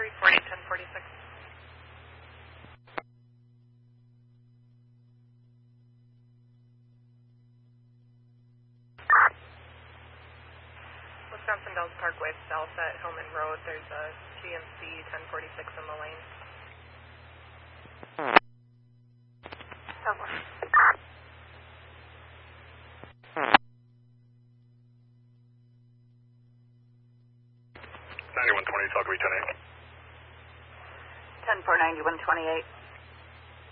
340, 1046. Wisconsin Dells Parkway south at Hillman Road. There's a GMC 1046 in the lane. Someone. 9120, talk to me 10-8. 10-4, 9128.